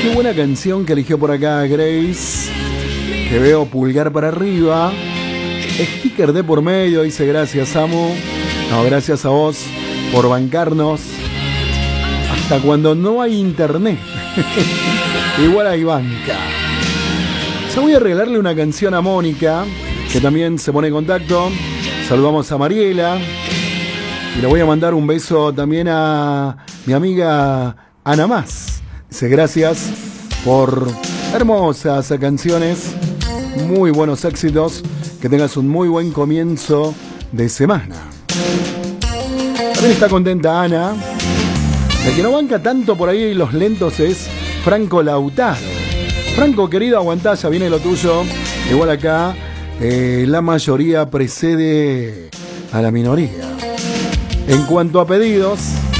Qué buena canción que eligió por acá Grace, que veo pulgar para arriba, sticker de por medio, dice gracias Samu. No, gracias a vos por bancarnos hasta cuando no hay internet. Igual hay banca. Ya voy a regalarle una canción a Mónica, que también se pone en contacto. Saludamos a Mariela y le voy a mandar un beso también a mi amiga Ana Más. Dice gracias por hermosas canciones, muy buenos éxitos, que tengas un muy buen comienzo de semana. También está contenta Ana. El que no banca tanto por ahí los lentos es Franco Lautaro. Franco querido, aguantá, ya viene lo tuyo. Igual acá la mayoría precede a la minoría. En cuanto a pedidos,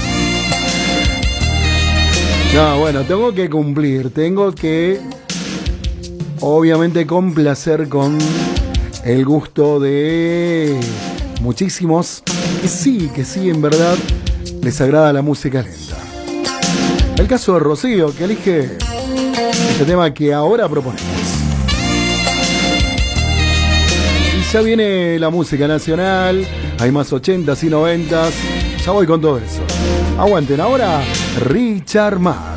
no, bueno, tengo que cumplir, tengo que obviamente complacer con el gusto de muchísimos que sí, en verdad les agrada la música lenta. El caso de Rocío, que elige este tema que ahora proponemos. Y ya viene la música nacional, hay más 80s y 90s, ya voy con todo eso. Aguanten, ahora Richard Marx.